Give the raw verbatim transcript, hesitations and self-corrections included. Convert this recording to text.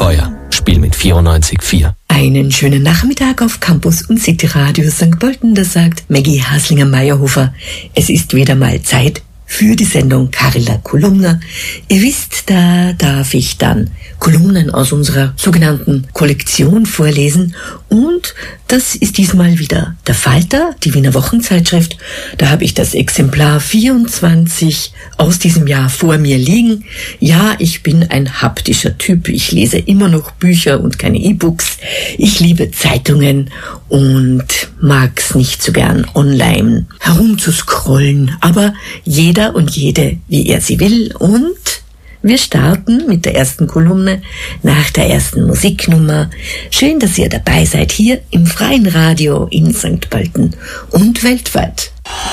Feuer. Spiel mit vierundneunzig Komma vier. Einen schönen Nachmittag auf Campus und City Radio Sankt Pölten, das sagt Maggie Haslinger-Meyerhofer. Es ist wieder mal Zeit für die Sendung Carilla Kolumna. Ihr wisst, da darf ich dann Kolumnen aus unserer sogenannten Kollektion vorlesen, und das ist diesmal wieder der Falter, die Wiener Wochenzeitschrift. Da habe ich das Exemplar vierundzwanzig aus diesem Jahr vor mir liegen. Ja, ich bin ein haptischer Typ. Ich lese immer noch Bücher und keine E-Books. Ich liebe Zeitungen und mag's nicht so gern online herumzuscrollen. Aber jeder und jede, wie er sie will. Und wir starten mit der ersten Kolumne nach der ersten Musiknummer. Schön, dass ihr dabei seid hier im freien Radio in Sankt Pölten und weltweit.